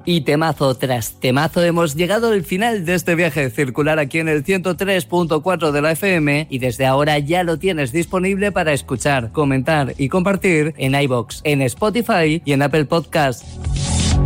Y temazo tras temazo hemos llegado al final de este viaje circular aquí en el 103.4 de la FM y desde ahora ya lo tienes disponible para escuchar, comentar y compartir en iVoox, en Spotify y en Apple Podcasts.